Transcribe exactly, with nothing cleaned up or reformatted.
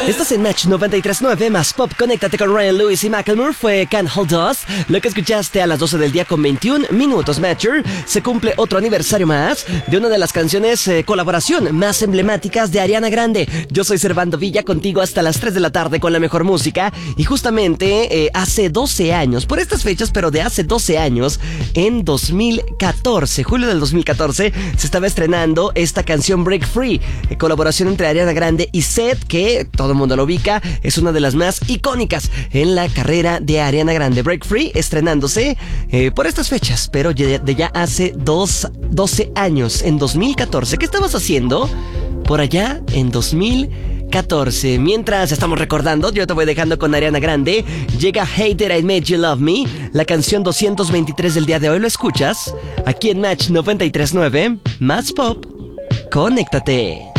Estás en Match noventa y tres punto nueve más Pop. Conéctate con Ryan Lewis y Macklemore. Fue Can't Hold Us. Lo que escuchaste a las doce del día con veintiún minutos. Matcher. Se cumple otro aniversario más de una de las canciones eh, colaboración más emblemáticas de Ariana Grande. Yo soy Servando Villa, contigo hasta las tres de la tarde con la mejor música. Y justamente eh, hace doce años, por estas fechas, pero de hace doce años, en dos mil catorce, julio del dos mil catorce, se estaba estrenando esta canción Break Free, eh, colaboración entre Ariana Grande y Seth, que todo el mundo lo ubica, es una de las más icónicas en la carrera de Ariana Grande. Break Free estrenándose eh, por estas fechas, pero de, de ya hace dos, doce años, en dos mil catorce. ¿Qué estabas haciendo por allá en dos mil catorce? Mientras estamos recordando, yo te voy dejando con Ariana Grande. Llega Hey Did I Made You Love Me, la canción doscientos veintitrés del día de hoy. ¿Lo escuchas? Aquí en Match noventa y tres punto nueve, más Pop. Conéctate.